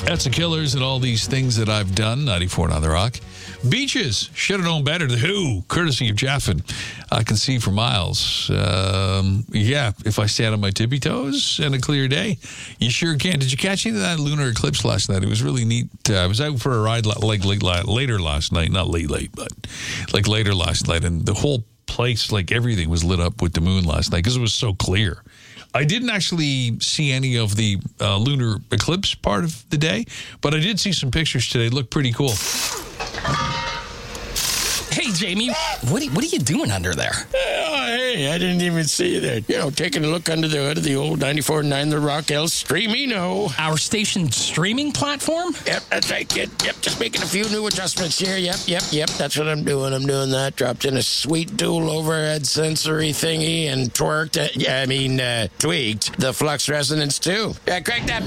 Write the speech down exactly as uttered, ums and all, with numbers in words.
That's the Killers and all these things that I've done. ninety-four on The Rock. Beaches. Should have known better. The Who, courtesy of Jaffin. I can see for miles. Um, yeah, if I stand on my tippy toes and a clear day, you sure can. Did you catch any of that lunar eclipse last night? It was really neat. Uh, I was out for a ride like late, late, later last night. Not late, late, but like later last night. And the whole place, like everything was lit up with the moon last night because it was so clear. I didn't actually see any of the uh, lunar eclipse part of the day, but I did see some pictures today. Look pretty cool. Hey, Jamie, what are, what are you doing under there? Oh, hey, I didn't even see that. You know, taking a look under the hood of the old ninety-four point nine The Rock El Streamino. Our station streaming platform? Yep, that's right, kid. Yep, just making a few new adjustments here. Yep, yep, yep, that's what I'm doing. I'm doing that. Dropped in a sweet dual overhead sensory thingy and twerked, uh, yeah, I mean, uh, tweaked the flux resonance, too. Yeah, crank that